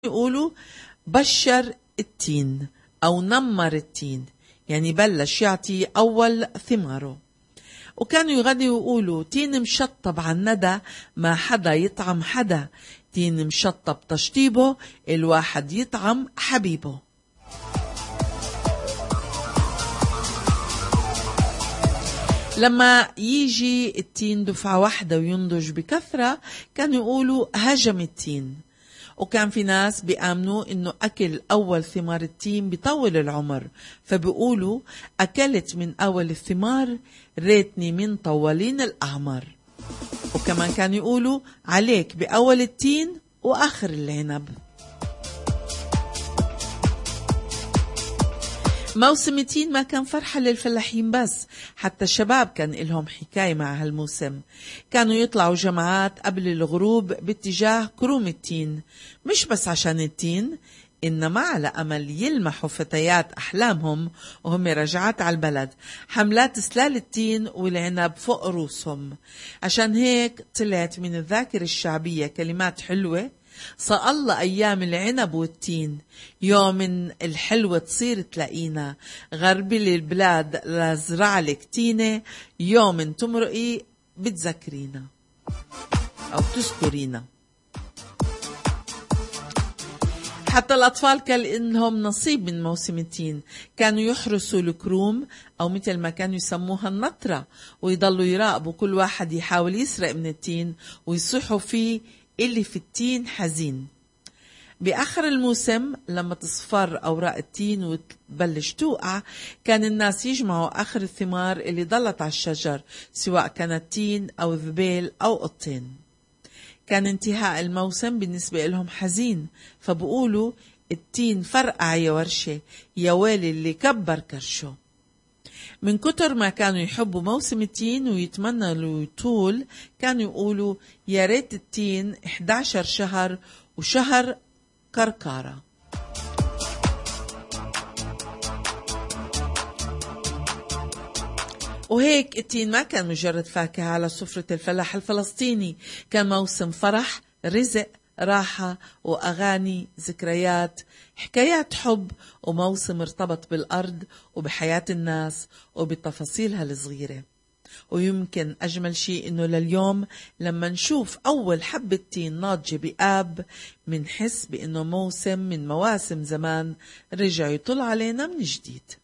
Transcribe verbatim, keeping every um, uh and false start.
يقولوا بشر التين أو نمر التين، يعني بلش يعطي أول ثماره. وكانوا يغنوا ويقولوا تين مشطب عن ندى ما حدا يطعم حدا، تين مشطب تشطيبه الواحد يطعم حبيبه. لما يجي التين دفعة واحدة وينضج بكثرة كانوا يقولوا هجم التين. وكان في ناس بيآمنوا إنه أكل أول ثمار التين بيطول العمر، فبيقولوا أكلت من أول الثمار ريتني من طولين الأعمار. وكمان كانوا يقولوا عليك بأول التين وآخر العنب. موسم التين ما كان فرحة للفلاحين بس، حتى الشباب كان لهم حكاية مع هالموسم. كانوا يطلعوا جماعات قبل الغروب باتجاه كروم التين، مش بس عشان التين، إنما على أمل يلمحوا فتيات أحلامهم وهم رجعات على البلد، حملات سلال التين والعنب فوق روسهم. عشان هيك طلعت من الذاكرة الشعبية كلمات حلوة: صالله أيام العنب والتين، يوم الحلوة تصير تلاقينا، غربي للبلاد لازرعلك تينة، يوم تمرقي بتذكرينا أو تذكرينا. حتى الأطفال كان إنهم نصيب من موسم التين، كانوا يحرسوا الكروم أو مثل ما كانوا يسموها النطرة، ويضلوا يراقبوا كل واحد يحاول يسرق من التين ويصيحوا فيه اللي في التين حزين. بآخر الموسم لما تصفر أوراق التين وتبلش توقع، كان الناس يجمعوا آخر الثمار اللي ضلت على الشجر، سواء كانت تين أو ذبيل أو قطين. كان انتهاء الموسم بالنسبة لهم حزين، فبقولوا التين فرقع يا ورشة، يا ويلي اللي كبر كرشه. من كتر ما كانوا يحبوا موسم التين ويتمنى له يطول، كانوا يقولوا يا ريت التين إحدى عشر شهر وشهر كركارة. وهيك التين ما كان مجرد فاكهة على سفرة الفلاح الفلسطيني، كان موسم فرح، رزق، راحة وأغاني، ذكريات، حكايات حب، وموسم ارتبط بالأرض وبحياة الناس وبتفاصيلها الصغيرة. ويمكن أجمل شيء إنه لليوم لما نشوف أول حبة تين ناضجة بآب منحس بإنه موسم من مواسم زمان رجع يطل علينا من جديد.